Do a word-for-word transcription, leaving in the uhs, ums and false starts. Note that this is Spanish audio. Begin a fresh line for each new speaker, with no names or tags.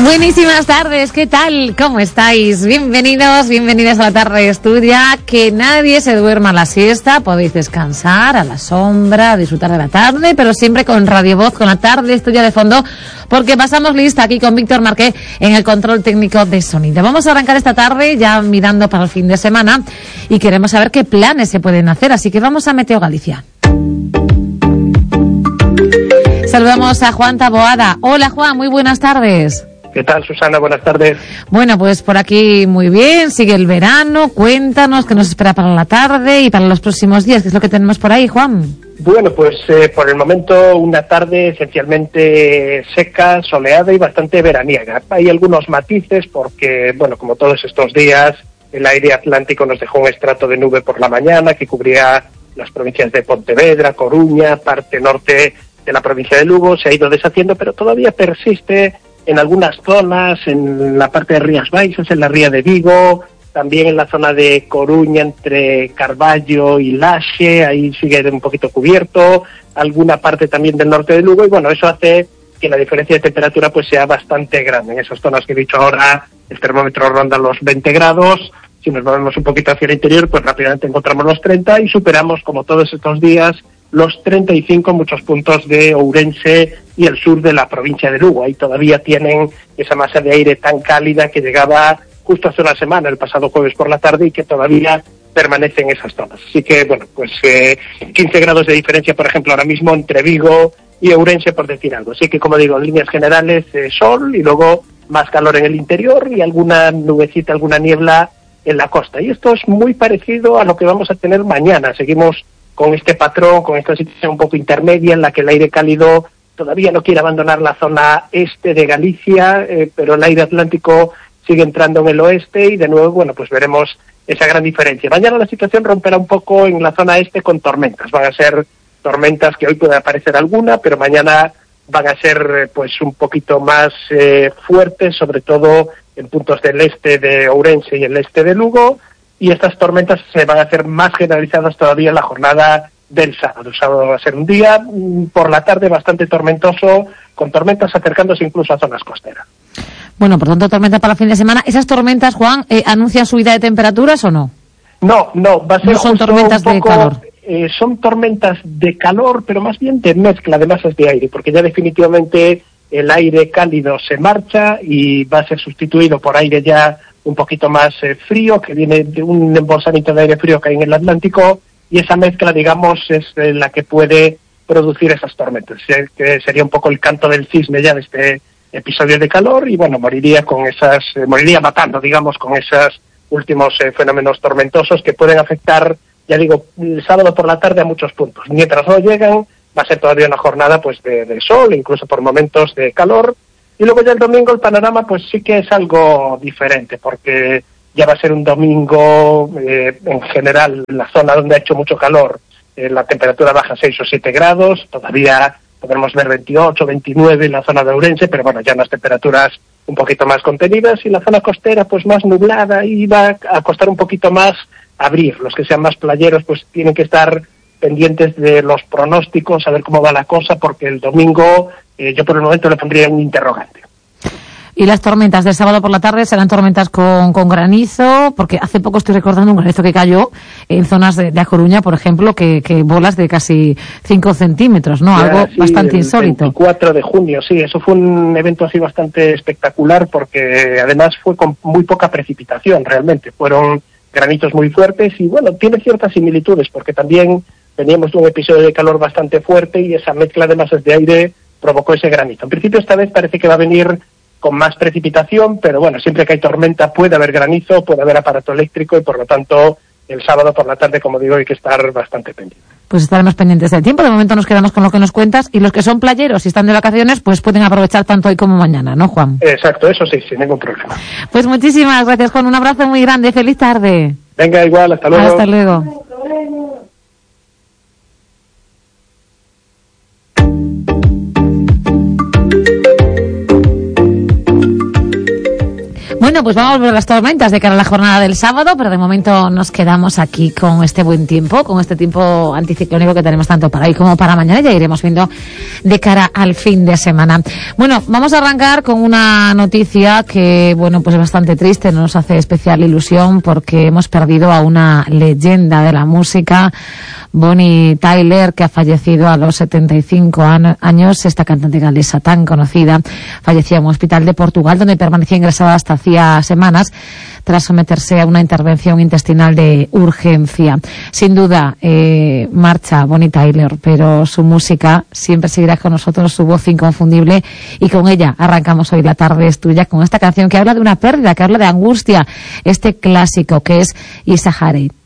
Buenísimas tardes, ¿qué tal? ¿Cómo estáis? Bienvenidos, bienvenidas a la tarde de Estudia. Que nadie se duerma a la siesta, podéis descansar a la sombra, disfrutar de la tarde, pero siempre con Radio Voz, con la tarde Estudia de fondo, porque pasamos lista aquí con Víctor Marqué en el control técnico de sonido. Vamos a arrancar esta tarde ya mirando para el fin de semana y queremos saber qué planes se pueden hacer, así que vamos a Meteo Galicia. Saludamos a Juan Taboada. Hola Juan, muy buenas tardes.
¿Qué tal, Susana? Buenas tardes.
Bueno, pues por aquí muy bien, sigue el verano, cuéntanos qué nos espera para la tarde y para los próximos días, qué es lo que tenemos por ahí, Juan.
Bueno, pues eh, por el momento una tarde esencialmente seca, soleada y bastante veraniega. Hay algunos matices porque, bueno, como todos estos días, el aire atlántico nos dejó un estrato de nube por la mañana que cubría las provincias de Pontevedra, Coruña, parte norte de la provincia de Lugo, se ha ido deshaciendo, pero todavía persiste en algunas zonas, en la parte de Rías Baixas, en la ría de Vigo, también en la zona de Coruña, entre Carballo y Laxe, ahí sigue un poquito cubierto, alguna parte también del norte de Lugo, y bueno, eso hace que la diferencia de temperatura pues sea bastante grande. En esas zonas que he dicho ahora, el termómetro ronda los veinte grados, si nos movemos un poquito hacia el interior, pues rápidamente encontramos los treinta y superamos, como todos estos días, los treinta y cinco en muchos puntos de Ourense y el sur de la provincia de Lugo. Ahí todavía tienen esa masa de aire tan cálida que llegaba justo hace una semana, el pasado jueves por la tarde, y que todavía permanece en esas zonas. Así que, bueno, pues eh, quince grados de diferencia, por ejemplo, ahora mismo entre Vigo y Ourense, por decir algo. Así que, como digo, en líneas generales, eh, sol y luego más calor en el interior y alguna nubecita, alguna niebla en la costa. Y esto es muy parecido a lo que vamos a tener mañana. Seguimos con este patrón, con esta situación un poco intermedia en la que el aire cálido todavía no quiere abandonar la zona este de Galicia, eh, pero el aire atlántico sigue entrando en el oeste y de nuevo, bueno, pues veremos esa gran diferencia. Mañana la situación romperá un poco en la zona este con tormentas. Van a ser tormentas que hoy puede aparecer alguna, pero mañana van a ser eh, pues un poquito más eh, fuertes, sobre todo en puntos del este de Ourense y el este de Lugo, y estas tormentas se van a hacer más generalizadas todavía en la jornada del sábado. El sábado va a ser un día por la tarde bastante tormentoso, con tormentas acercándose incluso a zonas costeras.
Bueno, por tanto, tormenta para el fin de semana. ¿Esas tormentas, Juan, eh, anuncian subida de temperaturas o no?
No, no, va a ser
no son tormentas poco, de calor.
Eh, son tormentas de calor, pero más bien de mezcla de masas de aire, porque ya definitivamente el aire cálido se marcha y va a ser sustituido por aire ya un poquito más eh, frío, que viene de un embolsamiento de aire frío que hay en el Atlántico, y esa mezcla, digamos, es eh, la que puede producir esas tormentas, eh, que sería un poco el canto del cisne ya de este episodio de calor, y bueno, moriría con esas, eh, moriría matando, digamos, con esos últimos eh, fenómenos tormentosos que pueden afectar, ya digo, el sábado por la tarde a muchos puntos. Mientras no llegan, va a ser todavía una jornada pues de, de sol, incluso por momentos de calor. Y luego ya el domingo el panorama pues sí que es algo diferente, porque ya va a ser un domingo, eh, en general, en la zona donde ha hecho mucho calor, eh, la temperatura baja seis o siete grados, todavía podremos ver veintiocho, veintinueve en la zona de Ourense, pero bueno, ya unas temperaturas un poquito más contenidas, y la zona costera pues más nublada, y va a costar un poquito más abrir. Los que sean más playeros pues tienen que estar pendientes de los pronósticos, a ver cómo va la cosa, porque el domingo eh, yo por el momento le pondría un interrogante.
Y las tormentas del sábado por la tarde serán tormentas con, con granizo, porque hace poco estoy recordando un granizo que cayó en zonas de, de A Coruña, por ejemplo, que, que bolas de casi cinco centímetros, ¿no? Ya, algo sí, bastante
el
insólito.
veinticuatro de junio, sí, eso fue un evento así bastante espectacular, porque además fue con muy poca precipitación, realmente. Fueron granizos muy fuertes y, bueno, tiene ciertas similitudes, porque también teníamos un episodio de calor bastante fuerte y esa mezcla de masas de aire provocó ese granizo. En principio esta vez parece que va a venir con más precipitación, pero bueno, siempre que hay tormenta puede haber granizo, puede haber aparato eléctrico, y por lo tanto el sábado por la tarde, como digo, hay que estar bastante pendientes.
Pues estaremos pendientes del tiempo. De momento nos quedamos con lo que nos cuentas, y los que son playeros y están de vacaciones pues pueden aprovechar tanto hoy como mañana, ¿no, Juan?
Exacto, eso sí, sin ningún problema.
Pues muchísimas gracias, Juan, un abrazo muy grande, feliz tarde.
Venga, igual, hasta luego.
Hasta luego. Bueno, pues vamos a volver a las tormentas de cara a la jornada del sábado, pero de momento nos quedamos aquí con este buen tiempo, con este tiempo anticiclónico que tenemos tanto para hoy como para mañana. Ya iremos viendo de cara al fin de semana. Bueno, vamos a arrancar con una noticia que, bueno, pues es bastante triste, nos hace especial ilusión porque hemos perdido a una leyenda de la música, Bonnie Tyler, que ha fallecido a los setenta y cinco años. Esta cantante galesa tan conocida falleció en un hospital de Portugal, donde permanecía ingresada hasta hacía semanas tras someterse a una intervención intestinal de urgencia. Sin duda, eh, marcha Bonnie Tyler, pero su música siempre seguirá con nosotros, su voz inconfundible, y con ella arrancamos hoy La Tarde es Tuya, con esta canción que habla de una pérdida, que habla de angustia, este clásico que es Isahare.